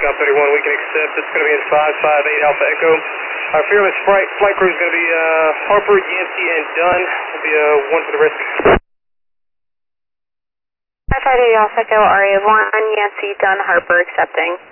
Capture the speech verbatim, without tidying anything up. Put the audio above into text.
Takeoff thirty-one, we can accept. It's going to be in five five eight Alpha Echo. Our fearless flight, flight crew is going to be uh, Harper, Yancey, and Dunn. Will be uh, one for the rest of you. five five eight Alpha Echo, R A one, Yancey, Dunn, Harper, accepting.